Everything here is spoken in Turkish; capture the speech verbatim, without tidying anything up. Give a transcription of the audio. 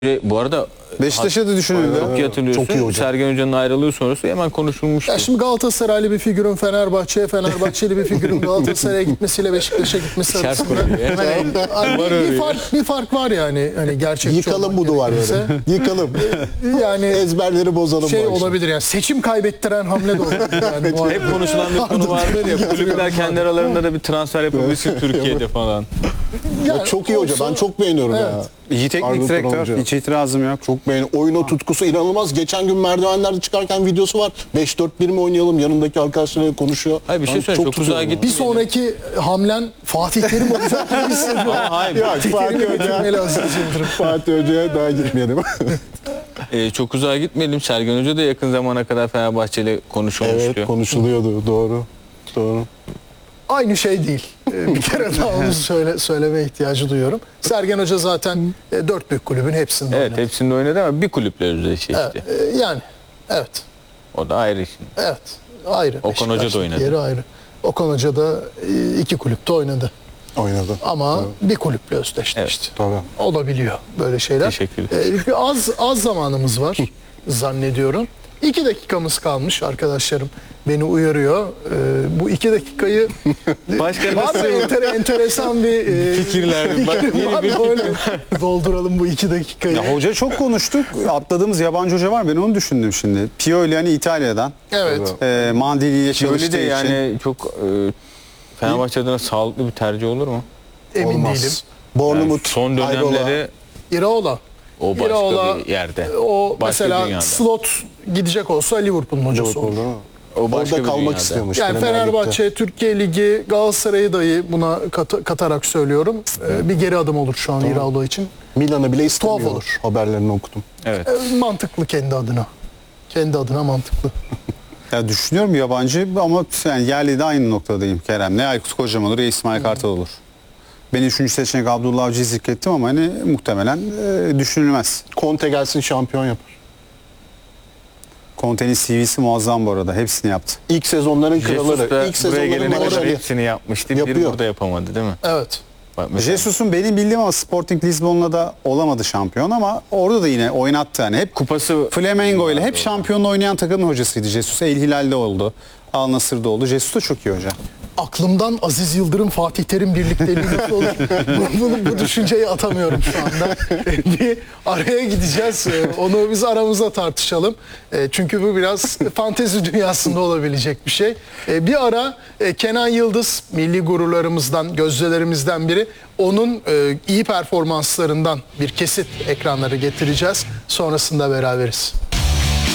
Bu arada Beşiktaş'a da düşünüldü. çok iyi hatırlıyorsun. Çok iyi hocam. Sergen Hoca'nın ayrılığı sonrası hemen konuşulmuştu. Ya şimdi Galatasaraylı bir figürün Fenerbahçe'ye, Fenerbahçeli bir figürün Galatasaray'a gitmesiyle Beşiktaş'a gitmesi Şart arasında koyuyor. Hemen hani duvar bir, bir örüyor. fark bir fark var yani hani gerçekçi Yıkalım olmak bu duvarları. gerekirse. Yıkalım. Yani Ezberleri bozalım. şey bu akşam. olabilir yani seçim kaybettiren hamle de olabilir yani. Bu Hep konuşulan bir konu vardır ya. Kulüpler kendi aralarında da bir transfer yapabilsin Türkiye'de falan. Yani Çok iyi hoca. Ben çok beğeniyorum Evet. ya. İyi teknik Arda Turan direktör. Hoca. Hiç itirazım yok. Çok beğeniyorum. Oyuna tutkusu inanılmaz. Geçen gün merdivenlerde çıkarken videosu var. beş dört bir mi oynayalım? Yanındaki arkadaşlarıyla konuşuyor. Hayır bir şey Ben söyleyeyim. Çok, uzağa tutuyorum gitti. bir sonraki hamlen Fatih Terim olacak gibi hissediyorum. Hayır. Ya Fatih Fatih Terim'i Hoca, getirmeli Aziz Yıldırım. Fatih Hoca'ya daha gitmeyelim. Ee, çok uzağa gitmeyelim. Sergen Hoca da yakın zamana kadar Fenerbahçe ile konuşulmuştu. Evet konuşuluyordu. Doğru. Doğru. Aynı şey değil. Ee, Bir kere daha onu söyle, söyleme ihtiyacı duyuyorum. Sergen Hoca zaten e, dört büyük kulübün hepsinde Evet oynadı. hepsinde oynadı ama bir kulüple özdeşleşti. Evet, e, yani evet. O da ayrı işin. Evet. Ayrı. Okan Hoca da Beşiktaş'taki oynadı. Yeri ayrı. Okan Hoca da e, iki kulüpte oynadı. Oynadı. Ama bir kulüple özdeşleşti. Tabii. Olabiliyor böyle şeyler. Teşekkür Ee, az az zamanımız var zannediyorum. İki dakikamız kalmış arkadaşlarım. Beni uyarıyor. Ee, bu iki dakikayı Başka var mı nasıl enter, enteresan bir e, fikirler? Bak, fikir yeni var bir mı? Öyle dolduralım bu iki dakikayı. Ya hoca çok konuştuk. Atladığımız yabancı hoca var. Ben onu düşündüm şimdi. Pioli hani İtalya'dan. Evet. E, Mandili ile Pioli çalıştığı de için. yani çok e, Fenerbahçe adına sağlıklı bir tercih olur mu? Emin Olmaz. değilim. Bournemouth, Son Ayrola. dönemleri İraola. o başka İraola, bir yerde. O Başka mesela dünyada. slot gidecek olsa Liverpool'un hocası olur. Liverpool'da. O başka Orada bir kalmak dünyada. istiyormuş. Yani Premier Lig'de. Fenerbahçe, Türkiye Ligi, Galatasaray'ı dahi buna kat- katarak söylüyorum. Ee, bir geri adım olur şu an İraola için. Milan'ı bile istemiyor. Tuhaf olur. Haberlerini okudum. Evet. Ee, mantıklı kendi adına. Kendi adına mantıklı. Ya düşünüyorum yabancı ama yani yerli de aynı noktadayım Kerem. Ne Aykut Kocaman olur ya İsmail Kartal olur. Ben üçüncü seçenek Abdullah Avcı'yı zikrettim ama hani muhtemelen e, düşünülmez. Conte gelsin şampiyon yapar. Conte'nin C V'si muazzam bu arada. Hepsini yaptı. İlk sezonların Jesus kraları. da İlk buraya sezonların gelene kadar marşali. hepsini yapmıştı. Biri Yapıyor. burada yapamadı değil mi? Evet. Bak mesela- Jesus'un benim bildiğim ama Sporting Lisbon'la da olamadı şampiyon ama orada da yine oynattı. Yani hep kupası Flamengo ile hep şampiyonla oynayan takımın hocasıydı Jesus. El Hilal'de oldu. Al Nassr'da oldu. Jesus da çok iyi hoca. Aklımdan Aziz Yıldırım, Fatih Terim birlikteliği nasıl olur? bu, bu, bu düşünceyi atamıyorum şu anda. Bir araya gideceğiz. Onu biz aramızda tartışalım. E, Çünkü bu biraz fantezi dünyasında olabilecek bir şey. E, Bir ara e, Kenan Yıldız, milli gururlarımızdan, gözdelerimizden biri. Onun e, iyi performanslarından bir kesit ekranları getireceğiz. Sonrasında beraberiz.